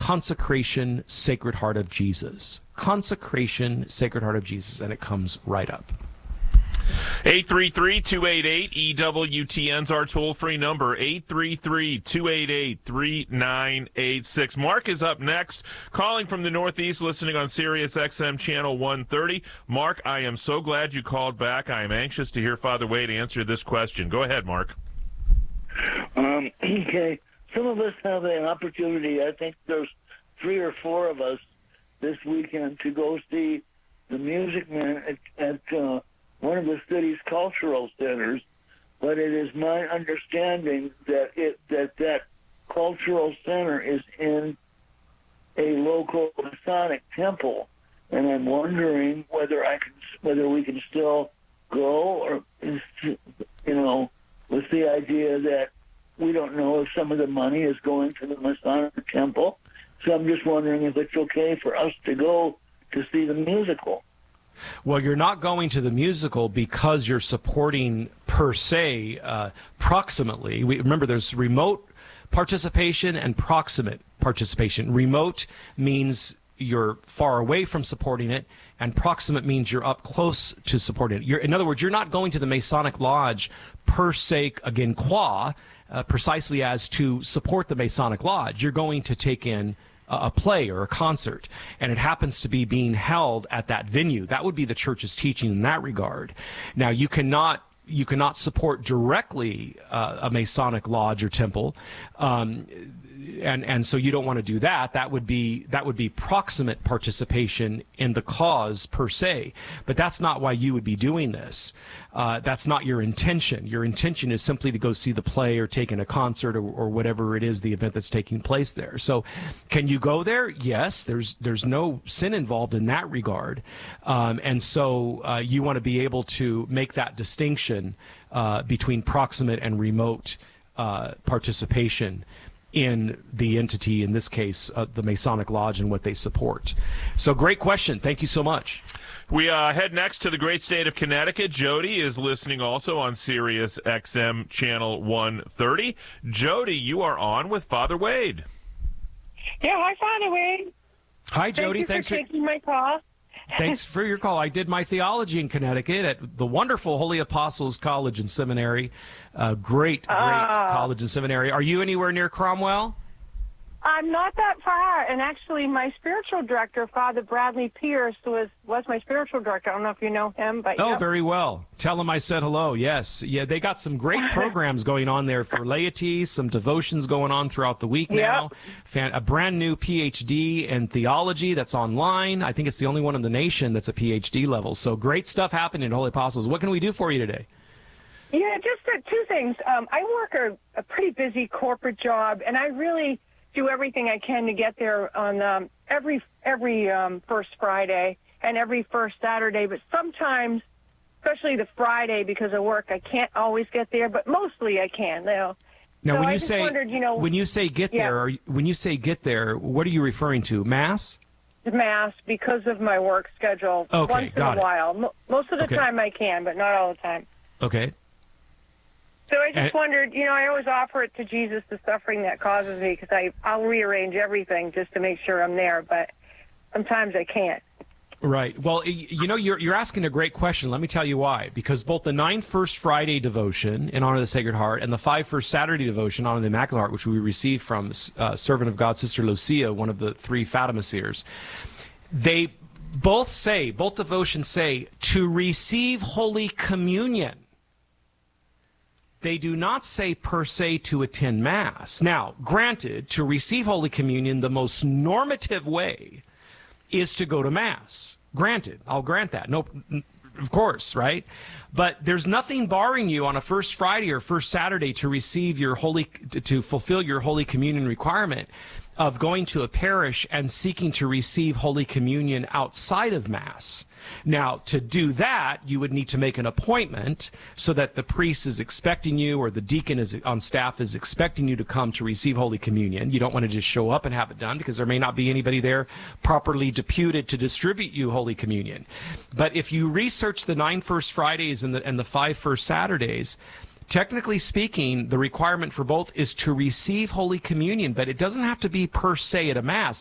Consecration, Sacred Heart of Jesus. Consecration, Sacred Heart of Jesus, and it comes right up. 833-288-EWTN's our toll-free number, 833-288-3986. Mark is up next, calling from the Northeast, listening on Sirius XM Channel 130. Mark, I am so glad you called back. I am anxious to hear Father Wade answer this question. Go ahead, Mark. Okay. Some of us have an opportunity, I think there's 3 or 4 of us this weekend, to go see the Music Man at one of the city's cultural centers, but it is my understanding that that cultural center is in a local Masonic temple, and I'm wondering whether we can still go, or with the idea that we don't know if some of the money is going to the Masonic temple. So I'm just wondering if it's okay for us to go to see the musical. Well, you're not going to the musical because you're supporting, per se, proximately. Remember, there's remote participation and proximate participation. Remote means you're far away from supporting it, and proximate means you're up close to supporting it. In other words, you're not going to the Masonic Lodge per se, again, precisely as to support the Masonic Lodge. You're going to take in a play or a concert, and it happens to be being held at that venue. That would be the church's teaching in that regard. Now, you cannot support directly a Masonic lodge or temple, and so you don't want to do that. That would be proximate participation in the cause per se. But that's not why you would be doing this. That's not your intention. Your intention is simply to go see the play or take in a concert or whatever it is, the event that's taking place there. So can you go there? Yes, there's no sin involved in that regard. And so you want to be able to make that distinction between proximate and remote participation in the entity, in this case, the Masonic Lodge, and what they support. So great question. Thank you so much. We head next to the great state of Connecticut. Jody is listening also on Sirius XM Channel 130. Jody, you are on with Father Wade. Yeah, hi, Father Wade. Hi, Jody. Thanks for taking my call. Thanks for your call. I did my theology in Connecticut at the wonderful Holy Apostles College and Seminary. Great college and seminary. Are you anywhere near Cromwell? I'm not that far, and actually my spiritual director, Father Bradley Pierce, was my spiritual director. I don't know if you know him, but Oh, yep. Very well. Tell him I said hello. Yes. Yeah, they got some great programs going on there for laity, some devotions going on throughout the week now. A brand new PhD in theology that's online. I think it's the only one in the nation that's a PhD level. So great stuff happening at Holy Apostles. What can we do for you today? Yeah, just 2 things. I work a pretty busy corporate job, and I really do everything I can to get there on every first Friday and every first Saturday. But sometimes, especially the Friday, because of work, I can't always get there. But mostly I can. Now, so when I you just say wondered, when you say get there, when you say get there, what are you referring to? Mass? Mass, because of my work schedule. Okay, once in a while. Most of the time I can, but not all the time. Okay. So I just wondered, I always offer it to Jesus, the suffering that causes me, because I'll rearrange everything just to make sure I'm there, but sometimes I can't. Right. Well, you're asking a great question. Let me tell you why. Because both the 9 First Friday devotion in honor of the Sacred Heart and the 5 First Saturday devotion in honor of the Immaculate Heart, which we received from Servant of God, Sister Lucia, one of the 3 Fatima seers, both devotions say to receive Holy Communion. They do not say per se to attend Mass. Now, granted, to receive Holy Communion, the most normative way is to go to Mass. Granted, I'll grant that. No, of course, right? But there's nothing barring you on a First Friday or First Saturday to receive to fulfill your Holy Communion requirement of going to a parish and seeking to receive Holy Communion outside of Mass. Now, to do that, you would need to make an appointment so that the priest is expecting you, or the deacon on staff is expecting you to come to receive Holy Communion. You don't want to just show up and have it done, because there may not be anybody there properly deputed to distribute you Holy Communion. But if you research the 9 First Fridays and the 5 First Saturdays, technically speaking, the requirement for both is to receive Holy Communion, but it doesn't have to be per se at a Mass.